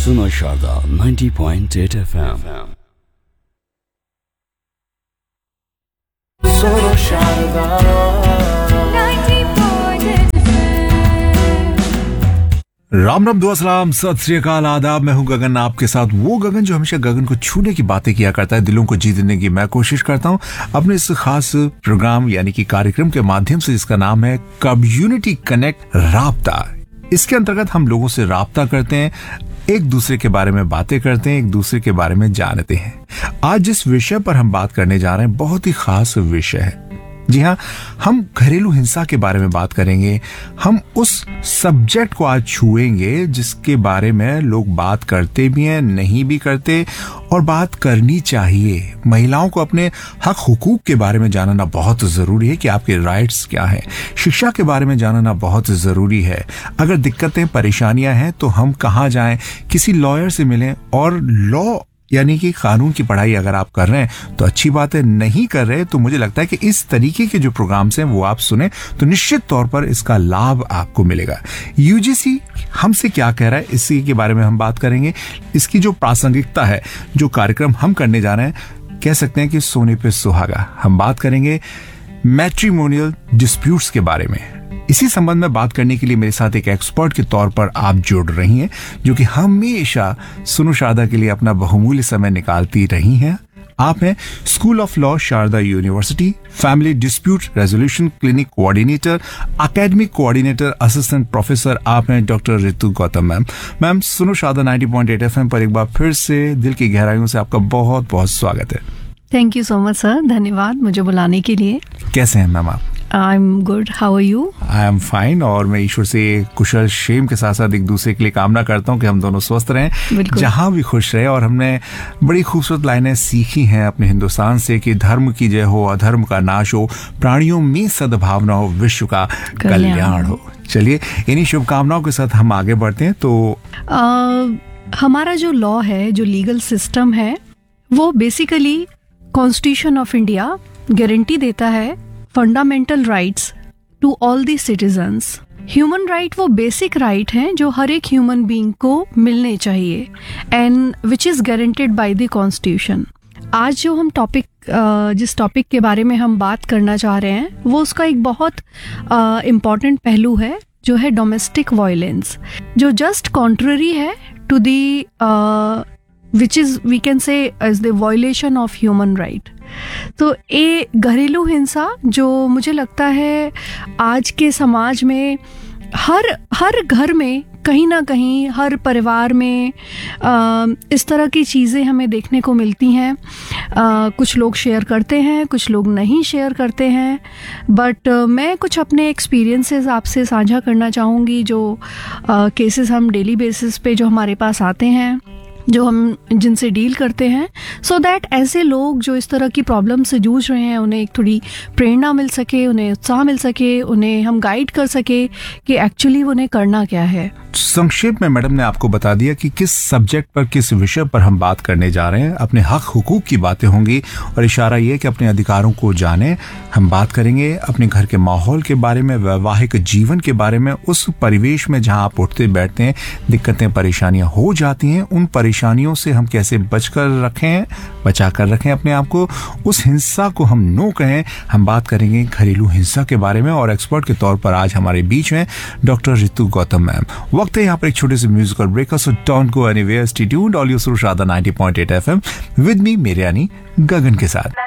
सुनो शारदा 90.8 FM। सुनो शारदा 90.8 राम राम दुआ सलाम सत श्री अकाल आदाब। मैं हूं गगन, आपके साथ वो गगन जो हमेशा गगन को छूने की बातें किया करता है, दिलों को जीतने की मैं कोशिश करता हूं अपने इस खास प्रोग्राम यानी कि कार्यक्रम के माध्यम से, जिसका नाम है कम्युनिटी कनेक्ट राब्ता। इसके अंतर्गत हम लोगों से राब्ता करते हैं, एक दूसरे के बारे में बातें करते हैं, एक दूसरे के बारे में जानते हैं। आज जिस विषय पर हम बात करने जा रहे हैं बहुत ही खास विषय है। जी हाँ, हम घरेलू हिंसा के बारे में बात करेंगे। हम उस सब्जेक्ट को आज छुएंगे जिसके बारे में लोग बात करते भी हैं, नहीं भी करते, और बात करनी चाहिए। महिलाओं को अपने हक हुकूक के बारे में जानना बहुत जरूरी है कि आपके राइट्स क्या हैं। शिक्षा के बारे में जानना बहुत जरूरी है। अगर दिक्कतें परेशानियां हैं तो हम कहाँ जाएं, किसी लॉयर से मिलें। और लॉ यानी कि कानून की पढ़ाई अगर आप कर रहे हैं तो अच्छी बात है, नहीं कर रहे तो मुझे लगता है कि इस तरीके के जो प्रोग्राम्स हैं वो आप सुने तो निश्चित तौर पर इसका लाभ आपको मिलेगा। यूजीसी हमसे क्या कह रहा है, इसी के बारे में हम बात करेंगे। इसकी जो प्रासंगिकता है, जो कार्यक्रम हम करने जा रहे हैं, कह सकते हैं कि सोने पे सुहागा। हम बात करेंगे मैट्रिमोनियल डिस्प्यूट्स के बारे में। इसी संबंध में बात करने के लिए मेरे साथ एक एक्सपर्ट के तौर पर आप जुड़ रही हैं, जो कि हमेशा सुनो शारदा के लिए अपना बहुमूल्य समय निकालती रही हैं। आप हैं school of law Sharda university, family dispute resolution clinic coordinator, academic coordinator, assistant professor. आप हैं डॉक्टर ऋतु गौतम। मैम सुनो शारदा 90.8 FM पर एक बार फिर से दिल की गहराइयों से आपका बहुत बहुत स्वागत है। Thank you so much sir, धन्यवाद मुझे बुलाने के लिए। कैसे हैं मैम आप? I am good, how are you? I am fine. और मैं ईश्वर से कुशल क्षेम के साथ साथ एक दूसरे के लिए कामना करता हूँ कि हम दोनों स्वस्थ रहें, जहां भी खुश रहे। और हमने बड़ी खूबसूरत लाइनें सीखी हैं अपने हिंदुस्तान से कि धर्म की जय हो, अधर्म का नाश हो, प्राणियों में सद्भावना हो, विश्व का कल्याण हो। चलिए इन्हीं शुभकामनाओं के साथ हम आगे बढ़ते हैं। तो हमारा जो लॉ है, जो लीगल सिस्टम है, वो basically constitution of India guarantee देता है fundamental rights to all the citizens. Human right वो बेसिक राइट हैं जो हर एक ह्यूमन बीइंग को मिलने चाहिए, and which is guaranteed by the constitution. आज जो हम जिस टॉपिक के बारे में हम बात करना चाह रहे हैं, वो उसका एक बहुत इम्पॉर्टेंट पहलू है, जो है डोमेस्टिक वायलेंस, जो जस्ट कॉन्ट्ररी है to the which is we can say as the violation of human right। तो ये घरेलू हिंसा जो मुझे लगता है आज के समाज में हर घर में कहीं ना कहीं, हर परिवार में इस तरह की चीज़ें हमें देखने को मिलती हैं। कुछ लोग शेयर करते हैं, कुछ लोग नहीं शेयर करते हैं, बट मैं कुछ अपने एक्सपीरियंसेस आपसे साझा करना चाहूँगी, जो केसेस हम डेली बेसिस पे जो हमारे पास आते हैं, जो हम जिनसे डील करते हैं, सो दैट ऐसे लोग जो इस तरह की प्रॉब्लम से जूझ रहे हैं, उन्हें एक थोड़ी प्रेरणा मिल सके, उन्हें उत्साह मिल सके, उन्हें हम गाइड कर सके कि एक्चुअली उन्हें करना क्या है। संक्षेप में मैडम ने आपको बता दिया कि किस सब्जेक्ट पर, किस विषय पर हम बात करने जा रहे हैं। अपने हक हुकूक की बातें होंगी और इशारा यह कि अपने अधिकारों को जानें। हम बात करेंगे अपने घर के माहौल के बारे में, वैवाहिक जीवन के बारे में, उस परिवेश में जहां आप उठते बैठते हैं, दिक्कतें परेशानियां हो जाती हैं, उन परेशानियों से हम कैसे बचा कर रखें अपने आप को, उस हिंसा को हम नो कहें। हम बात करेंगे घरेलू हिंसा के बारे में, और एक्सपर्ट के तौर पर आज हमारे बीच में डॉक्टर ऋतु गौतम मैम। वक्त है यहाँ पर एक छोटे से म्यूजिकल ब्रेक का, so don't go anywhere, stay tuned, all your सुनो शारदा 90.8 FM विद मी, मेरे यानी गगन के साथ।